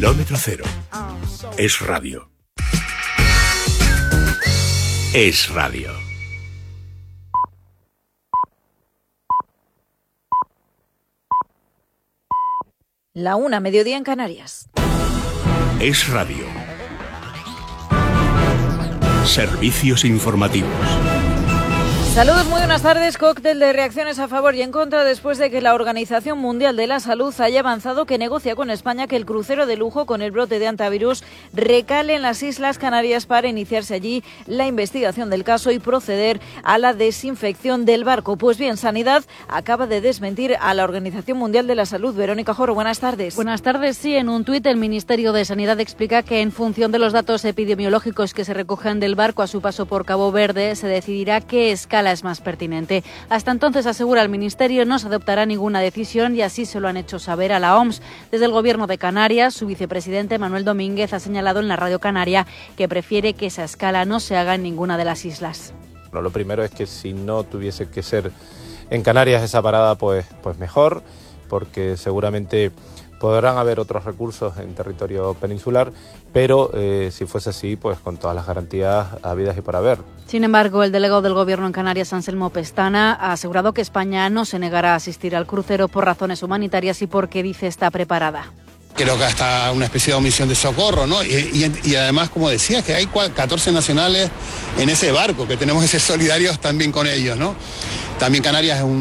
Kilómetro Cero. Es radio. Es radio. La 1, mediodía en Canarias. Es radio. Servicios informativos. Saludos, muy buenas tardes. Cóctel de reacciones a favor y en contra después de que la Organización Mundial de la Salud haya avanzado que negocia con España que el crucero de lujo con el brote de hantavirus recale en las Islas Canarias para iniciarse allí la investigación del caso y proceder a la desinfección del barco. Pues bien, Sanidad acaba de desmentir a la Organización Mundial de la Salud. Verónica Joro, buenas tardes. Buenas tardes. Sí, en un tuit el Ministerio de Sanidad explica que en función de los datos epidemiológicos que se recogen del barco a su paso por Cabo Verde se decidirá qué escala es más pertinente. Hasta entonces, asegura el Ministerio, no se adoptará ninguna decisión y así se lo han hecho saber a la OMS. Desde el Gobierno de Canarias, su vicepresidente Manuel Domínguez ha señalado en la Radio Canaria que prefiere que esa escala no se haga en ninguna de las islas. Bueno, lo primero es que si no tuviese que ser en Canarias esa parada, pues mejor, porque seguramente podrán haber otros recursos en territorio peninsular, pero si fuese así, pues con todas las garantías habidas y por haber. Sin embargo, el delegado del Gobierno en Canarias, Anselmo Pestana, ha asegurado que España no se negará a asistir al crucero por razones humanitarias y porque, dice, está preparada. Creo que hasta una especie de omisión de socorro, ¿no? Y además, como decía, que hay 14 nacionales en ese barco, que tenemos que ser solidarios también con ellos, ¿no? También Canarias es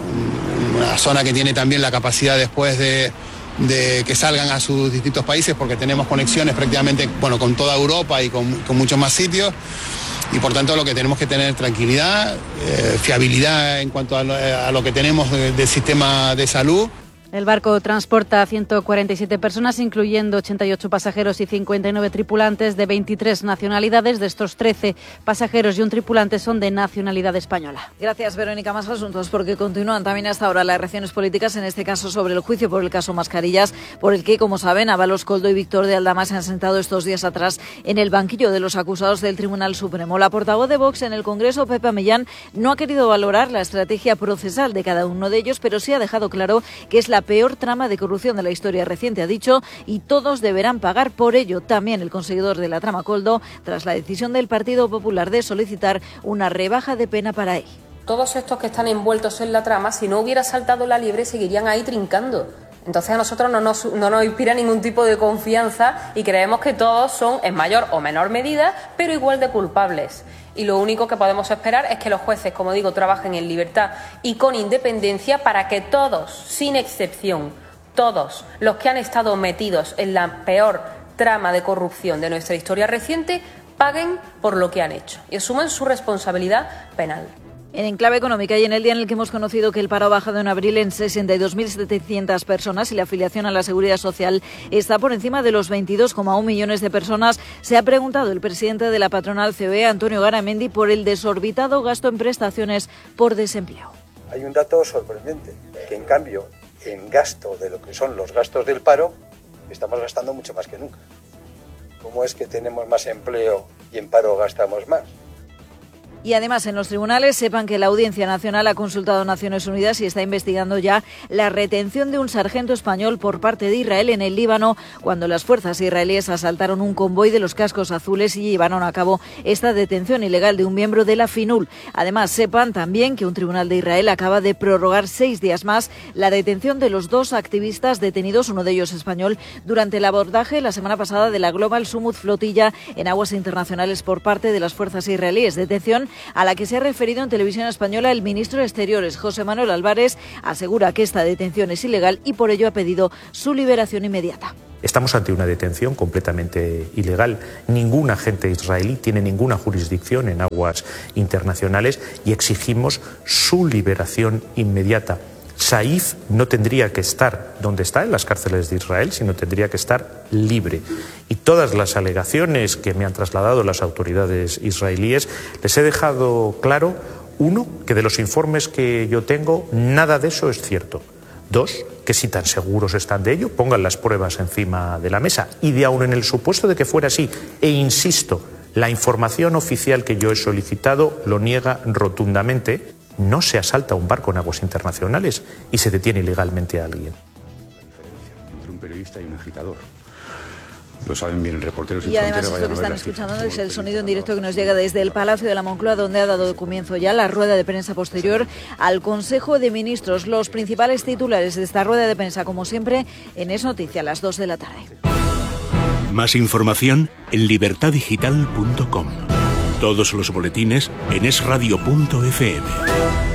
una zona que tiene también la capacidad después de que salgan a sus distintos países, porque tenemos conexiones prácticamente con toda Europa y con muchos más sitios, y por tanto lo que tenemos que tener tranquilidad, fiabilidad en cuanto a lo que tenemos del sistema de salud. El barco transporta a 147 personas, incluyendo 88 pasajeros y 59 tripulantes de 23 nacionalidades. De estos, 13 pasajeros y un tripulante son de nacionalidad española. Gracias, Verónica. Más asuntos, porque continúan también hasta ahora las reacciones políticas, en este caso sobre el juicio por el caso Mascarillas, por el que, como saben, Ábalos Coldo y Víctor de Aldama se han sentado estos días atrás en el banquillo de los acusados del Tribunal Supremo. La portavoz de Vox en el Congreso, Pepa Millán, no ha querido valorar la estrategia procesal de cada uno de ellos, pero sí ha dejado claro que es la peor trama de corrupción de la historia reciente, ha dicho, y todos deberán pagar por ello. También el conseguidor de la trama Coldo, tras la decisión del Partido Popular de solicitar una rebaja de pena para él. Todos estos que están envueltos en la trama, si no hubiera saltado la liebre, seguirían ahí trincando. Entonces a nosotros no nos inspira ningún tipo de confianza y creemos que todos son, en mayor o menor medida, pero igual de culpables. Y lo único que podemos esperar es que los jueces, como digo, trabajen en libertad y con independencia para que todos, sin excepción, todos los que han estado metidos en la peor trama de corrupción de nuestra historia reciente, paguen por lo que han hecho y asuman su responsabilidad penal. En Enclave Económica y en el día en el que hemos conocido que el paro ha bajado en abril en 62.700 personas y la afiliación a la Seguridad Social está por encima de los 22,1 millones de personas, se ha preguntado el presidente de la patronal COE, Antonio Garamendi, por el desorbitado gasto en prestaciones por desempleo. Hay un dato sorprendente, que en cambio, en gasto de lo que son los gastos del paro, estamos gastando mucho más que nunca. ¿Cómo es que tenemos más empleo y en paro gastamos más? Y además, en los tribunales, sepan que la Audiencia Nacional ha consultado a Naciones Unidas y está investigando ya la retención de un sargento español por parte de Israel en el Líbano, cuando las fuerzas israelíes asaltaron un convoy de los cascos azules y llevaron a cabo esta detención ilegal de un miembro de la FINUL. Además, sepan también que un tribunal de Israel acaba de prorrogar 6 días más la detención de los 2 activistas detenidos, uno de ellos español, durante el abordaje la semana pasada de la Global Summit Flotilla en aguas internacionales por parte de las fuerzas israelíes. Detención a la que se ha referido en televisión española el ministro de Exteriores, José Manuel Álvarez, asegura que esta detención es ilegal y por ello ha pedido su liberación inmediata. Estamos ante una detención completamente ilegal. Ningún agente israelí tiene ninguna jurisdicción en aguas internacionales y exigimos su liberación inmediata. Saif no tendría que estar donde está, en las cárceles de Israel, sino tendría que estar libre. Y todas las alegaciones que me han trasladado las autoridades israelíes, les he dejado claro, 1, que de los informes que yo tengo, nada de eso es cierto. 2, que si tan seguros están de ello, pongan las pruebas encima de la mesa. Y de aún en el supuesto de que fuera así, e insisto, la información oficial que yo he solicitado lo niega rotundamente. No se asalta un barco en aguas internacionales y se detiene ilegalmente a alguien. La diferencia entre un periodista y un agitador. lo saben bien Reporteros Sin Y además Fronteras. esto que están escuchando es el sonido en directo que nos llega desde el Palacio de la Moncloa, donde ha dado comienzo ya la rueda de prensa posterior al Consejo de Ministros. Los principales titulares de esta rueda de prensa, como siempre, en Es Noticia a las 2 de la tarde. Más información en libertadigital.com. Todos los boletines en esradio.fm.